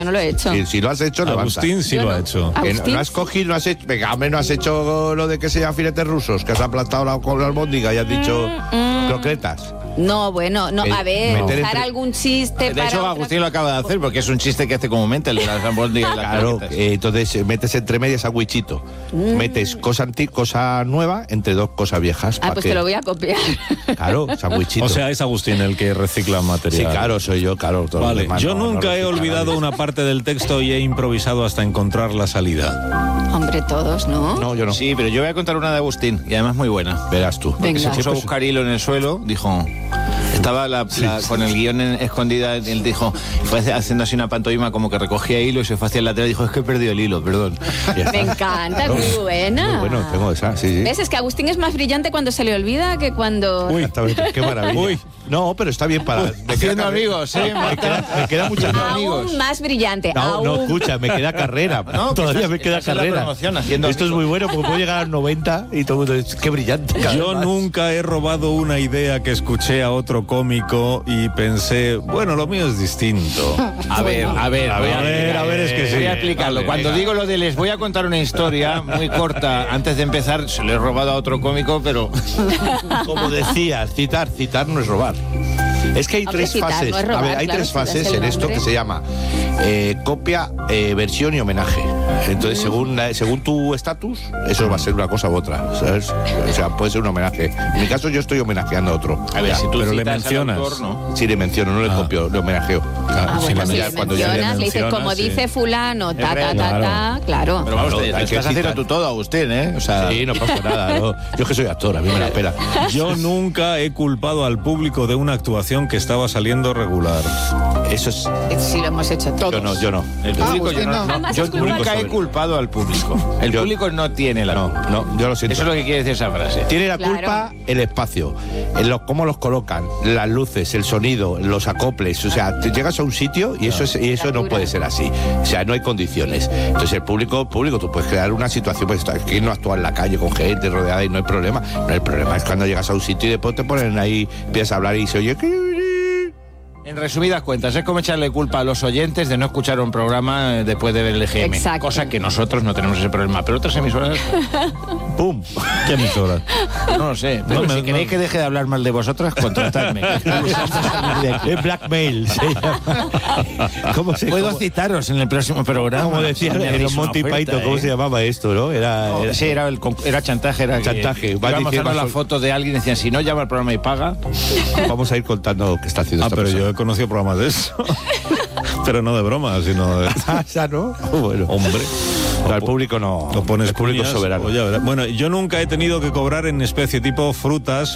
No lo he hecho. Si lo has hecho, levanta. Agustín sí lo ha hecho. No has cogido, no has hecho. Venga, hombre, no has hecho lo de que sean filetes rusos, que has aplastado con la albóndiga y has dicho croquetas. No, bueno, no, a ver, meter usar entre- algún chiste De hecho, Agustín lo acaba de hacer porque es un chiste que hace comúnmente el de las albóndigas y las Claro, croquetas. entonces metes entre medias sandwichito. Metes cosa nueva entre dos cosas viejas. Ah, pues te lo voy a copiar. Claro, sandwichito. O sea, es Agustín el que recicla material. sí, claro, soy yo, claro. todo lo Vale, demás yo no nunca he recicla olvidado nadie. una parte del texto y he improvisado hasta encontrar la salida. Hombre, todos, ¿no? No, yo no. Sí, pero yo voy a contar una de Agustín y además muy buena. Verás tú. Venga. Se puso a buscar hilo en el suelo, dijo... Estaba con el guión escondida, él dijo, fue haciendo así una pantomima como que recogía hilo y se fue hacia el lateral y dijo, es que he perdido el hilo, perdón. Me encanta, es muy buena. Muy bueno, tengo esa, sí. ¿Ves? Es que Agustín es más brillante cuando se le olvida que cuando... Uy, qué maravilla. Uy. No, pero está bien para... Haciendo amigos, ¿eh? Me queda mucha... Aún más brillante. No, aún... no, escucha, me queda carrera. No, Todavía quizás- me queda quizás es la carrera. promoción, haciendo Esto es amigos. muy bueno porque puedo llegar a los 90 y todo el mundo dice, qué brillante. cada Yo vez más. nunca he robado una idea que escuché a otro cómico y pensé, bueno, lo mío es distinto. A ver, es que sí. Voy a explicarlo. A ver, Cuando venga. digo lo de les voy a contar una historia muy corta, antes de empezar, se lo he robado a otro cómico, pero... Como decías, citar no es robar. Es que hay Hombre, tres citar fases. no es robar, A ver, hay claro, tres si das fases el en esto nombre. que se llama copia, versión y homenaje. Entonces, según tu estatus, eso va a ser una cosa u otra, ¿sabes? O sea, puede ser un homenaje. En mi caso, yo estoy homenajeando a otro. A ver, Ya. si tú pero le citas al mencionas. autor, ¿no? Sí, le menciono, no le copio, le homenajeo. Ah, Sí, bueno, le si ya le cuando ya le mencionas, le dices, como sí. dice fulano, ta, ta, ta, Claro. ta, claro. Pero vamos, No, te hay que estás haciendo citar. tú todo, Agustín, ¿eh? O sea, Sí, no pasa nada. No. Yo es que soy actor, a mí me la espera. Yo nunca he culpado al público de una actuación que estaba saliendo regular. Eso es... Sí, lo hemos hecho todos. Yo no. el público yo no. Jamás Yo has culpado nunca al he público. culpado al público. El Yo- público no tiene la culpa. No, yo lo siento. Eso es lo que quiere decir esa frase. Tiene la Claro. culpa el espacio, cómo los colocan, las luces, el sonido, los acoples. O sea, te llegas a un sitio y eso no puede ser así. O sea, no hay condiciones. Entonces el público, tú puedes crear una situación, pues que no actúa en la calle con gente rodeada y no hay problema. No, el problema es cuando llegas a un sitio y después te ponen ahí, empiezas a hablar y se oye... En resumidas cuentas, es como echarle culpa a los oyentes de no escuchar un programa después de ver el EGM. Exacto. Cosa que nosotros no tenemos ese problema. Pero otras emisoras, ¡Pum! ¿Qué emisora? no lo sé. Pero No, si no. queréis que deje de hablar mal de vosotras, contratadme. Es blackmail. se llama. ¿Cómo se Puedo cómo- citaros en el próximo programa. como decían Me en haréis los una Monty oferta, Python, ¿cómo se llamaba esto, no? Era Sí, era chantaje. Era Chantaje. Iba Vas mostrando la diciendo- foto de alguien y decían, si no llama al programa y paga. Vamos a ir contando qué está haciendo esta Pero persona. yo he conocido programas de eso. Pero no de broma, sino de... Ah, ya no. Bueno. Hombre. No, el público no. Lo pones el público cuñas, soberano. o ya verás. Bueno, yo nunca he tenido que cobrar en especie tipo frutas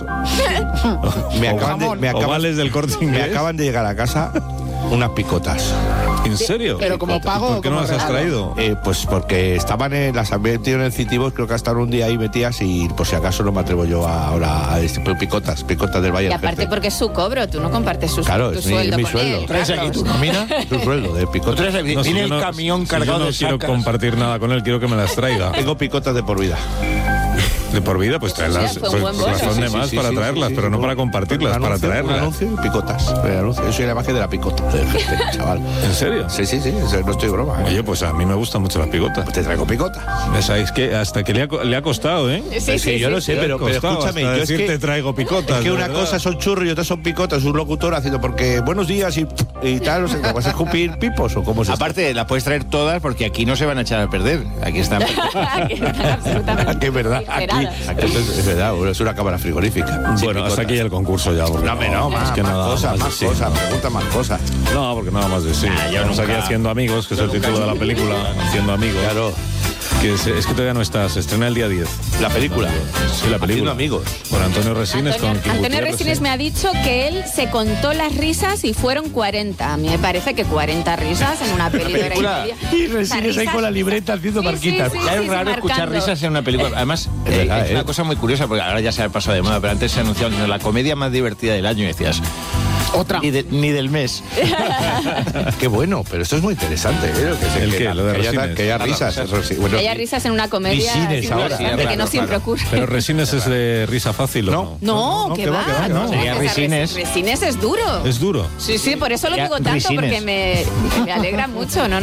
Me acaban ovales del Corte me Inglés. acaban de llegar a casa unas picotas. ¿En serio? Pero como pago ¿Por o qué no como las has regalo? traído? Pues porque estaban las había metido en el Citivos, creo que hasta un día ahí metidas y por si acaso no me atrevo yo ahora a picotas del Valle Y del aparte Jefe. porque es su cobro, tú no compartes Claro, tu es sueldo mi con sueldo. él, Traes aquí Carlos. tu nómina. Tu sueldo de picotas. No, si Viene yo el no- camión si cargado yo no de quiero sacas. compartir nada con él, quiero que me las traiga. Tengo picotas de por vida. De por vida, pues traerlas. Sí, fue un buen Pues bono. razón de más para traerlas, pero no para compartirlas, para Un traerlas. anuncio y picotas. El anuncio. Yo soy la magia de la picota, del jefe, chaval. ¿En serio? Sí, no estoy broma. Oye, pues a mí me gustan mucho las picotas. Te traigo picotas. Es que hasta que le ha costado, ¿eh? Sí, yo lo sé, Le ha pero costado escúchame, hasta yo es decir que... te traigo picotas. Es que de una verdad. cosa son churros y otra son picotas. Un locutor haciendo porque buenos días y tal, no sé, ¿vas a escupir pipos o cómo se Aparte, las puedes traer todas porque aquí no se van a echar a perder. Aquí están. Que están absolutamente Aquí es verdad, aquí refrigeradas. es verdad, bueno, es una cámara frigorífica. Sí, Bueno, hasta picotas. aquí el concurso ya. Porque No, hombre, no, es más, que más nada cosas, más de sí. pregunta más cosas. No, porque nada más de sí. yo Estamos nunca- aquí haciendo amigos, que es el título de la película, Haciendo Amigos. Claro, Que es que todavía no está, se estrena el día 10. la película. Sí, la película. Haciendo amigos. Con Antonio Resines, con King Antonio Gutiérrez, Resines sí. me ha dicho que él se contó las risas y fueron 40. A mí me parece que 40 risas en una peli de hora y película. media. Y O sea, Resines ahí con la libreta haciendo Sí, marquitas. sí, Ya es sí, raro escuchar marcando. risas en una película. Además, Es verdad, es una cosa muy curiosa, porque ahora ya se ha pasado de moda, pero antes se anunciaba la comedia más divertida del año y decías, Otra. ni del mes. Qué bueno, pero esto es muy interesante. ¿El qué? Lo de Resines. Que haya risas. Eso sí, bueno, Que haya risas en una comedia Risines es ahora. interesante, Sí, que no claro, siempre claro. ocurre. Pero Resines es de risa fácil, ¿o No. no? No, que que va, va, que va, que va. no. Sería O sea, Resines. Resines es duro. Es duro. Sí, por eso lo Ya, digo tanto, Risines. porque me alegra mucho, ¿no?